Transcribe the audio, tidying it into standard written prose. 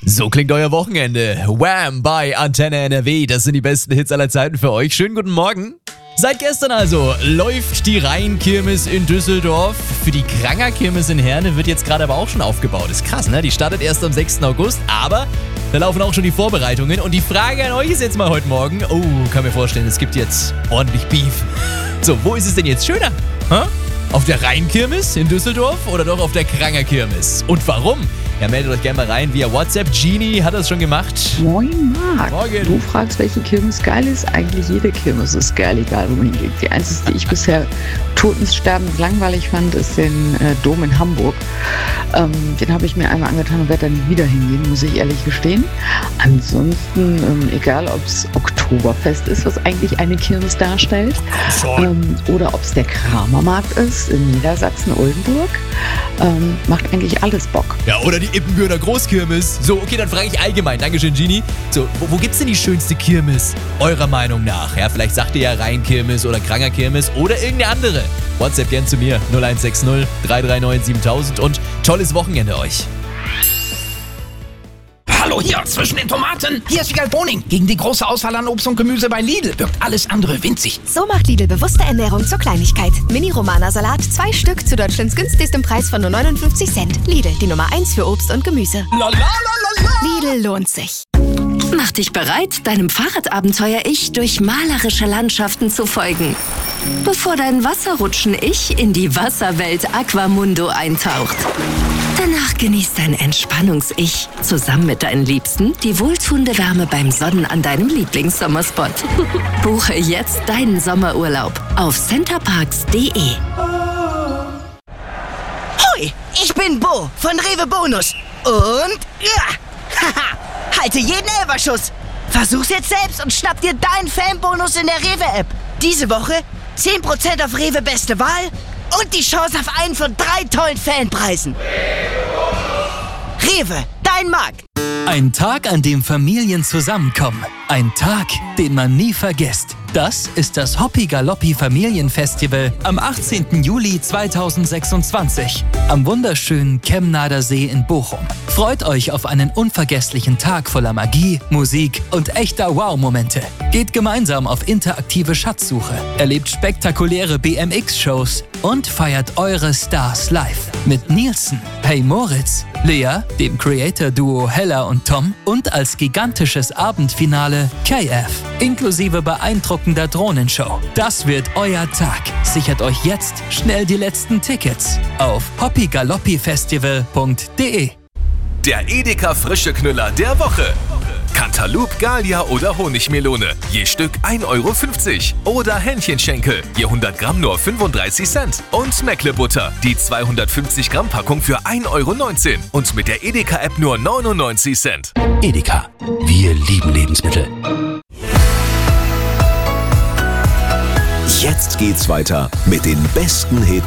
So klingt euer Wochenende. Wham! Bei Antenne NRW. Das sind die besten Hits aller Zeiten für euch. Schönen guten Morgen. Seit gestern also läuft die Rheinkirmes in Düsseldorf. Für die Kranger-Kirmes in Herne wird jetzt gerade aber auch schon aufgebaut. Ist krass, ne? Die startet erst am 6. August, aber da laufen auch schon die Vorbereitungen. Und die Frage an euch ist jetzt mal heute Morgen, kann mir vorstellen, es gibt jetzt ordentlich Beef. So, wo ist es denn jetzt schöner? Auf der Rheinkirmes in Düsseldorf oder doch auf der Kranger-Kirmes? Und warum? Ja, meldet euch gerne mal rein via WhatsApp. Genie hat das schon gemacht. Moin Marc. Morgen. Du fragst, welche Kirmes geil ist. Eigentlich jede Kirmes ist geil, egal wo man hingeht. Die einzige, die ich bisher todessterbend langweilig fand, ist den Dom in Hamburg. Den habe ich mir einmal angetan und werde da nie wieder hingehen, muss ich ehrlich gestehen. Ansonsten, egal ob es Oktoberfest ist, was eigentlich eine Kirmes darstellt, oder ob es der Kramermarkt ist in Niedersachsen-Oldenburg, macht eigentlich alles Bock. Ja, oder die Ippenbürger Großkirmes. So, okay, dann frage ich allgemein. Dankeschön, Genie. So, wo gibt's denn die schönste Kirmes, eurer Meinung nach? Ja, vielleicht sagt ihr ja Rheinkirmes oder Kranger-Kirmes oder irgendeine andere. WhatsApp gern zu mir. 0160 339 7000 und tolles Wochenende euch. Hallo hier, zwischen den Tomaten. Hier ist Wiegald Boning. Gegen die große Auswahl an Obst und Gemüse bei Lidl wirkt alles andere winzig. So macht Lidl bewusste Ernährung zur Kleinigkeit. Mini-Romana-Salat, 2 Stück zu Deutschlands günstigstem Preis von nur 59 Cent. Lidl, die Nummer 1 für Obst und Gemüse. Lidl lohnt sich. Mach dich bereit, deinem Fahrradabenteuer-Ich durch malerische Landschaften zu folgen. Bevor dein Wasserrutschen-Ich in die Wasserwelt Aquamundo eintaucht. Danach genießt dein Entspannungs-Ich zusammen mit deinen Liebsten die wohltuende Wärme beim Sonnen an deinem Lieblingssommerspot. Buche jetzt deinen Sommerurlaub auf centerparks.de. Hoi, ich bin Bo von Rewe Bonus. Und halte jeden Elferschuss. Versuch's jetzt selbst und schnapp dir deinen Fanbonus in der Rewe-App. Diese Woche 10% auf Rewe Beste Wahl und die Chance auf einen von 3 tollen Fanpreisen. Rewe, dein Markt. Ein Tag, an dem Familien zusammenkommen. Ein Tag, den man nie vergisst. Das ist das Hoppi Galoppi Familienfestival am 18. Juli 2026 am wunderschönen Kemnader See in Bochum. Freut euch auf einen unvergesslichen Tag voller Magie, Musik und echter Wow-Momente. Geht gemeinsam auf interaktive Schatzsuche, erlebt spektakuläre BMX-Shows und feiert eure Stars live. Mit Nielsen, Hey Moritz, Lea, dem Creator-Duo Hella und Tom und als gigantisches Abendfinale KF, inklusive beeindruckender Drohnenshow. Das wird euer Tag. Sichert euch jetzt schnell die letzten Tickets auf hoppigaloppifestival.de. Der Edeka Frische Knüller der Woche. Cantaloupe, Gallia oder Honigmelone. Je Stück 1,50 Euro. Oder Hähnchenschenkel. Je 100 Gramm nur 35 Cent. Und Meckle-Butter. Die 250 Gramm Packung für 1,19 Euro. Und mit der Edeka-App nur 99 Cent. Edeka. Wir lieben Lebensmittel. Jetzt geht's weiter mit den besten Hits